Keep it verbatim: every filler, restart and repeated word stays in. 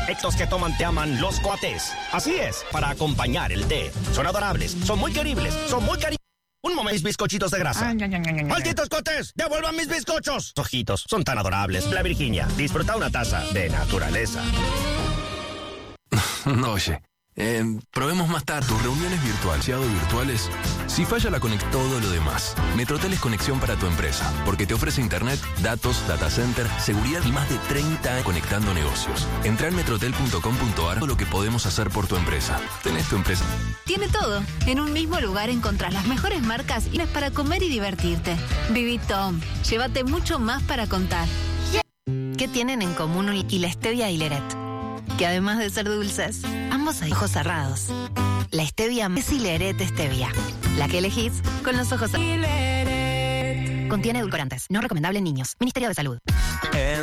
Estos que toman te aman, los cuates. Así es, para acompañar el té. Son adorables, son muy queribles, son muy cari... Un momento, mis bizcochitos de grasa. Ay, ay, ay, ay, ay. ¡Malditos cotes! ¡Devuelvan mis bizcochos! Ojitos, son tan adorables. La Virginia, disfruta una taza de naturaleza. No, oye, eh, probemos más tarde tus reuniones virtuales, virtuales. Si falla la conexión, todo lo demás. Metrotel es conexión para tu empresa, porque te ofrece internet, datos, data center, seguridad y más de treinta años conectando negocios. Entra en metrotel punto com punto a r todo lo que podemos hacer por tu empresa. Tenés tu empresa. Tiene todo. En un mismo lugar encontrás las mejores marcas y para comer y divertirte. Vivitom, llévate mucho más para contar. ¿Qué tienen en común y la stevia y Hileret? Que además de ser dulces, ambos hay ojos cerrados. La stevia es Hileret Stevia, la que elegís con los ojos cerrados. Contiene edulcorantes, no recomendable en niños. Ministerio de Salud.